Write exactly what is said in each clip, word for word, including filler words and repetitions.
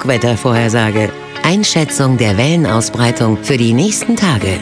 Funkwettervorhersage. Einschätzung der Wellenausbreitung für die nächsten Tage.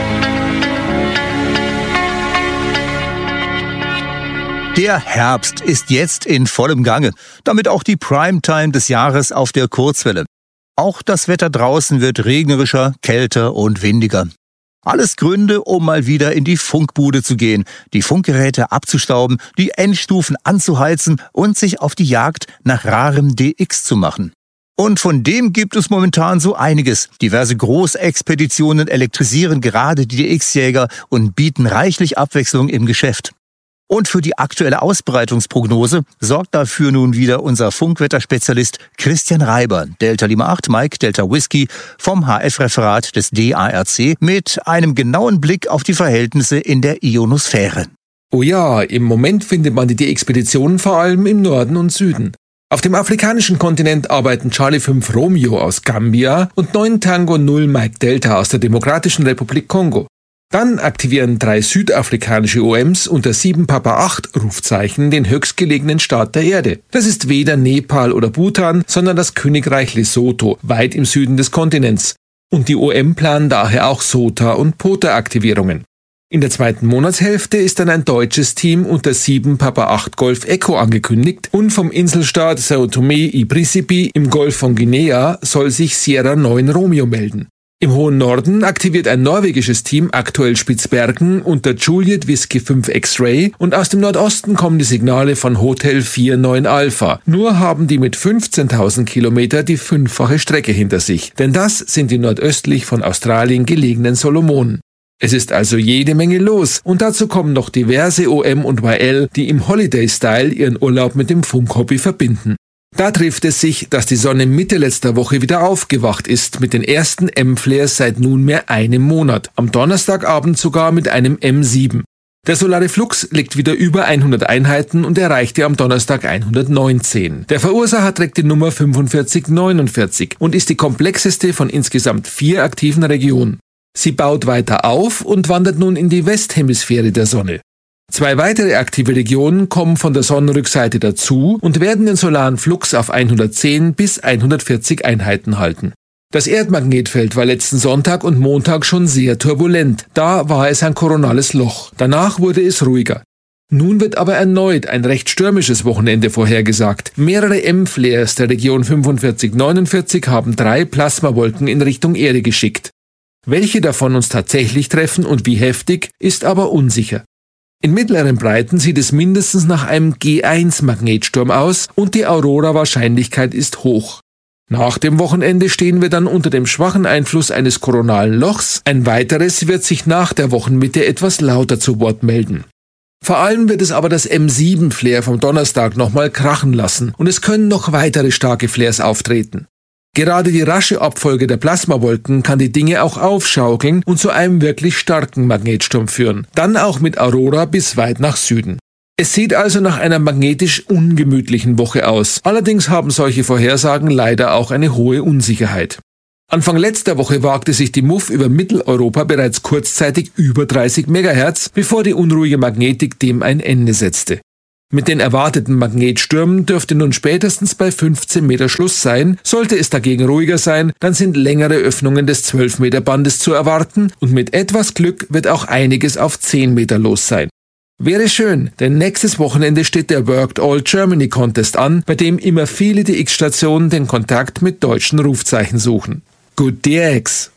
Der Herbst ist jetzt in vollem Gange, damit auch die Primetime des Jahres auf der Kurzwelle. Auch das Wetter draußen wird regnerischer, kälter und windiger. Alles Gründe, um mal wieder in die Funkbude zu gehen, die Funkgeräte abzustauben, die Endstufen anzuheizen und sich auf die Jagd nach rarem D X zu machen. Und von dem gibt es momentan so einiges. Diverse Großexpeditionen elektrisieren gerade die D X-Jäger und bieten reichlich Abwechslung im Geschäft. Und für die aktuelle Ausbreitungsprognose sorgt dafür nun wieder unser Funkwetterspezialist Christian Reiber, Delta Lima acht Mike Delta Whisky vom H F-Referat des D A R C mit einem genauen Blick auf die Verhältnisse in der Ionosphäre. Oh ja, im Moment findet man die D-Expeditionen vor allem im Norden und Süden. Auf dem afrikanischen Kontinent arbeiten Charlie fünf Romeo aus Gambia und neun Tango null Mike Delta aus der Demokratischen Republik Kongo. Dann aktivieren drei südafrikanische O Ms unter sieben Papa acht Rufzeichen den höchstgelegenen Staat der Erde. Das ist weder Nepal oder Bhutan, sondern das Königreich Lesotho, weit im Süden des Kontinents. Und die O M planen daher auch SOTA- und POTA-Aktivierungen. In der zweiten Monatshälfte ist dann ein deutsches Team unter sieben Papa acht Golf Echo angekündigt und vom Inselstaat Sao Tome y Príncipe im Golf von Guinea soll sich Sierra neun Romeo melden. Im hohen Norden aktiviert ein norwegisches Team aktuell Spitzbergen unter Juliet Whisky fünf X-Ray und aus dem Nordosten kommen die Signale von Hotel vier neun Alpha. Nur haben die mit fünfzehntausend Kilometer die fünffache Strecke hinter sich, denn das sind die nordöstlich von Australien gelegenen Solomonen. Es ist also jede Menge los und dazu kommen noch diverse O M und Y L, die im Holiday-Style ihren Urlaub mit dem Funkhobby verbinden. Da trifft es sich, dass die Sonne Mitte letzter Woche wieder aufgewacht ist mit den ersten M-Flares seit nunmehr einem Monat, am Donnerstagabend sogar mit einem M sieben. Der Solare Flux liegt wieder über hundert Einheiten und erreichte am Donnerstag hundertneunzehn. Der Verursacher trägt die Nummer fünfundvierzig neunundvierzig und ist die komplexeste von insgesamt vier aktiven Regionen. Sie baut weiter auf und wandert nun in die Westhemisphäre der Sonne. Zwei weitere aktive Regionen kommen von der Sonnenrückseite dazu und werden den solaren Flux auf hundertzehn bis hundertvierzig Einheiten halten. Das Erdmagnetfeld war letzten Sonntag und Montag schon sehr turbulent. Da war es ein koronales Loch. Danach wurde es ruhiger. Nun wird aber erneut ein recht stürmisches Wochenende vorhergesagt. Mehrere M-Flares der Region fünfundvierzig neunundvierzig haben drei Plasmawolken in Richtung Erde geschickt. Welche davon uns tatsächlich treffen und wie heftig, ist aber unsicher. In mittleren Breiten sieht es mindestens nach einem G eins Magnetsturm aus und die Aurora-Wahrscheinlichkeit ist hoch. Nach dem Wochenende stehen wir dann unter dem schwachen Einfluss eines koronalen Lochs. Ein weiteres wird sich nach der Wochenmitte etwas lauter zu Wort melden. Vor allem wird es aber das M sieben Flare vom Donnerstag nochmal krachen lassen und es können noch weitere starke Flares auftreten. Gerade die rasche Abfolge der Plasmawolken kann die Dinge auch aufschaukeln und zu einem wirklich starken Magnetsturm führen. Dann auch mit Aurora bis weit nach Süden. Es sieht also nach einer magnetisch ungemütlichen Woche aus. Allerdings haben solche Vorhersagen leider auch eine hohe Unsicherheit. Anfang letzter Woche wagte sich die M U F über Mitteleuropa bereits kurzzeitig über dreißig Megahertz, bevor die unruhige Magnetik dem ein Ende setzte. Mit den erwarteten Magnetstürmen dürfte nun spätestens bei fünfzehn Meter Schluss sein. Sollte es dagegen ruhiger sein, dann sind längere Öffnungen des zwölf Meter Bandes zu erwarten und mit etwas Glück wird auch einiges auf zehn Meter los sein. Wäre schön, denn nächstes Wochenende steht der Worked All Germany Contest an, bei dem immer viele D X-Stationen den Kontakt mit deutschen Rufzeichen suchen. Good D X!